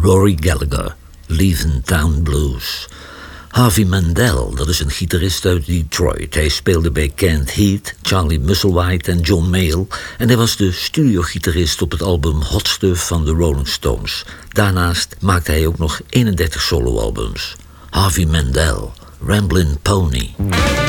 Rory Gallagher, Leaving Town Blues. Harvey Mandel, dat is een gitarist uit Detroit. Hij speelde bij Kent Heath, Charlie Musselwhite en John Mayall. En hij was de studiogitarist op het album Hot Stuff van de Rolling Stones. Daarnaast maakte hij ook nog 31 soloalbums. Harvey Mandel, Ramblin' Pony.